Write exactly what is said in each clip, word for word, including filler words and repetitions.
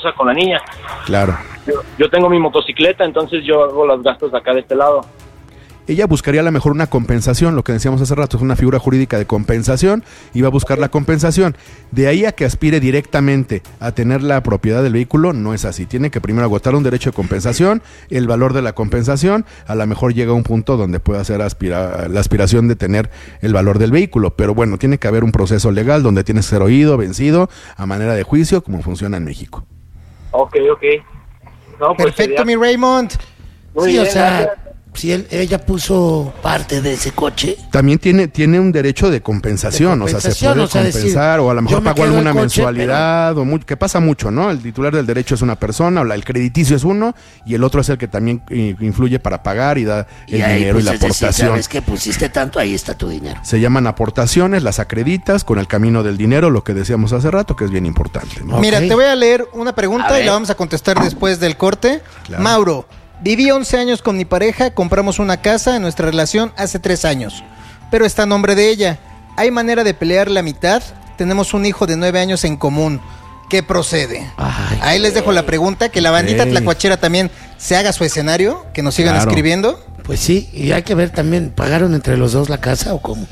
esposa con la niña. Claro. Yo, yo tengo mi motocicleta, entonces yo hago los gastos de acá de este lado. Ella buscaría a lo mejor una compensación, lo que decíamos hace rato, es una figura jurídica de compensación, y va a buscar la compensación. De ahí a que aspire directamente a tener la propiedad del vehículo, no es así. Tiene que primero agotar un derecho de compensación, el valor de la compensación, a lo mejor llega a un punto donde pueda hacer aspira, la aspiración de tener el valor del vehículo. Pero bueno, tiene que haber un proceso legal donde tiene que ser oído, vencido, a manera de juicio, como funciona en México. Ok, ok. No, pues Perfecto, sería... mi Raymond. Muy Sí, bien, o sea, gracias. si él, ella puso parte de ese coche. También tiene, tiene un derecho de compensación, De o sea, se compensación, puede o sea, compensar, decir, o a lo yo mejor me pagó quedo el alguna coche, mensualidad, o mucho, que pasa mucho, ¿no? El titular del derecho es una persona, o la, el crediticio es uno, y el otro es el que tamén eh, influye para pagar y da el Y ahí, dinero pues, y la es decir, aportación. sabes que pusiste tanto, ahí está tu dinero. Se llaman aportaciones, las acreditas con el camino del dinero, lo que decíamos hace rato, que es bien importante, ¿no? Ok. Mira, te voy a leer una pregunta A y ver. la vamos a contestar después del corte. Claro. Mauro, viví once años con mi pareja, compramos una casa en nuestra relación hace tres años, pero está a nombre de ella. ¿Hay manera de pelear la mitad? Tenemos un hijo de nueve años en común. ¿Qué procede? Ay, Ahí les dejo la pregunta, que la bandita Ey. tlacuachera también se haga su escenario, que nos sigan Claro. escribiendo. Pues sí, y hay que ver también, ¿pagaron entre los dos la casa o cómo?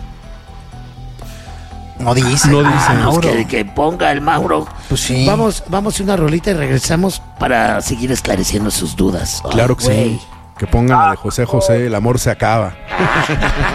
No dice. No dice. Ah, pues Mauro. que, que ponga el Mauro. Pues sí. Vamos, vamos a una rolita y regresamos para seguir esclareciendo sus dudas. Claro Ay, que güey. sí. Que pongan la de José José, el amor se acaba.